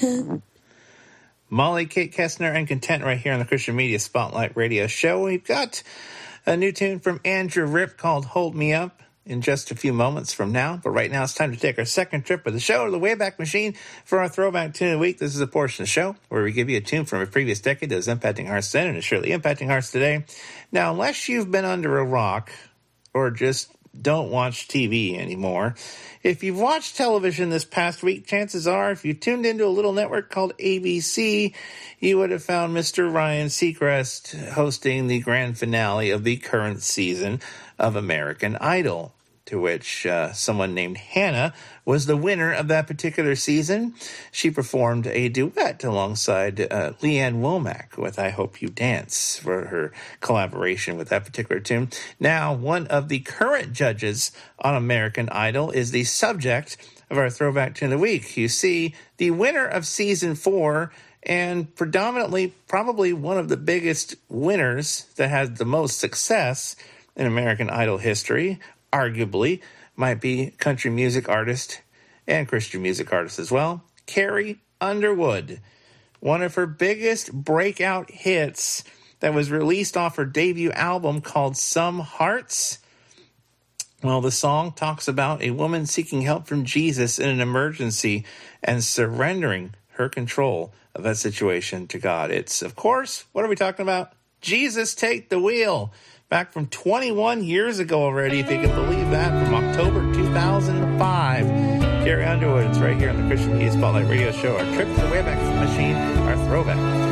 content. Molly, Kate Kessner, and Content right here on the Christian Media Spotlight Radio Show. We've got a new tune from Andrew Ripp called Hold Me Up in just a few moments from now. But right now it's time to take our second trip of the show to the Wayback Machine for our Throwback Tune of the Week. This is a portion of the show where we give you a tune from a previous decade that was impacting hearts then and is surely impacting hearts today. Now, unless you've been under a rock or just don't watch TV anymore, if you've watched television this past week, chances are if you tuned into a little network called ABC, you would have found Mr. Ryan Seacrest hosting the grand finale of the current season of American Idol, to which someone named Hannah was the winner of that particular season. She performed a duet alongside Leanne Womack with I Hope You Dance for her collaboration with that particular tune. Now, one of the current judges on American Idol is the subject of our Throwback Tune of the Week. You see, the winner of Season 4 and predominantly probably one of the biggest winners that has the most success in American Idol history, arguably, might be country music artist and Christian music artist as well, Carrie Underwood. One of her biggest breakout hits that was released off her debut album called Some Hearts. Well, the song talks about a woman seeking help from Jesus in an emergency and surrendering her control of that situation to God. It's, of course, what are we talking about? Jesus Take the Wheel. Back from 21 years ago already, if you can believe that, from October 2005. Carrie Underwood, it's right here on the Christian Media Spotlight Radio Show. Our trip to the Wayback Machine, our throwback